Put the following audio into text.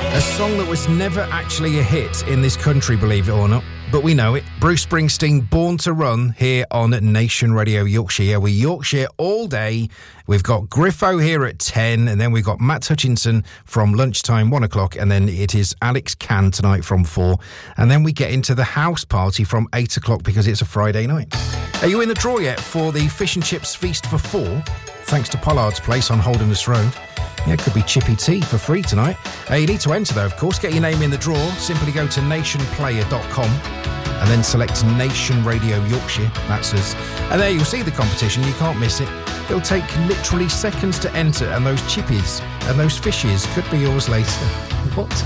A song that was never actually a hit in this country, believe it or not, but we know it. Bruce Springsteen, Born to Run, here on Nation Radio Yorkshire. Yeah, we're Yorkshire all day. We've got Griffo here at 10, and then we've got Matt Hutchinson from lunchtime, 1 o'clock, and then it is Alex Can tonight from 4. And then we get into the house party from 8 o'clock because it's a Friday night. Are you in the draw yet for the Fish and Chips Feast for 4? Thanks to Pollard's Place on Holderness Road. Yeah, it could be Chippy Tea for free tonight. You need to enter, though, of course. Get your name in the draw. Simply go to nationplayer.com and then select Nation Radio Yorkshire. That's us. And there you'll see the competition. You can't miss it. It'll take literally seconds to enter, and those chippies and those fishes could be yours later. What?